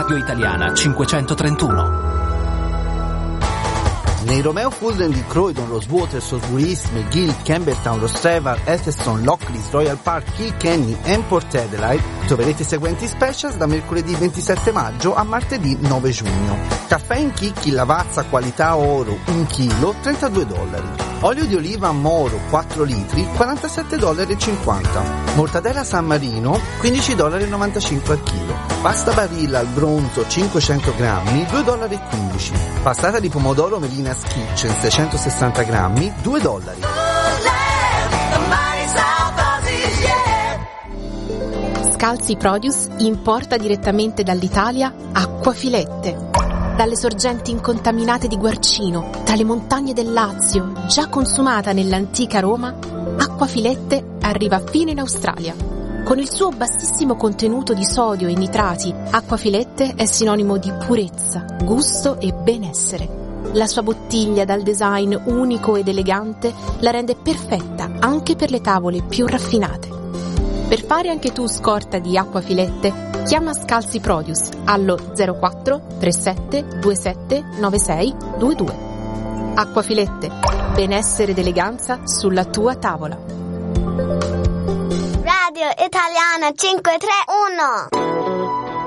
Via Italiana 531. Nei Romeo Fulden di Croydon, Rosewater, Salisbury East, McGill, Campbelltown, Rostrevor, Elphinstone, Lockleys, Royal Park, Kilkenny e Port Adelaide troverete i seguenti specials da mercoledì 27 maggio a martedì 9 giugno. Caffè in chicchi Lavazza qualità oro 1 chilo $32. Olio di oliva Moro 4 litri $47,50. Mortadella San Marino $15,95 al chilo. Pasta Barilla al bronzo 500 grammi $2,15. Passata di pomodoro Melina's Kitchen 660 grammi $2. Scalzi Produce importa direttamente dall'Italia acquafilette. Dalle sorgenti incontaminate di Guarcino, tra le montagne del Lazio, già consumata nell'antica Roma, acquafilette arriva fino in Australia. Con il suo bassissimo contenuto di sodio e nitrati, acquafilette è sinonimo di purezza, gusto e benessere. La sua bottiglia dal design unico ed elegante la rende perfetta anche per le tavole più raffinate. Per fare anche tu scorta di acquafilette, chiama Scalzi Produce allo 04 37 27 96 22. Acquafilette, benessere ed eleganza sulla tua tavola. Radio Italiana 531.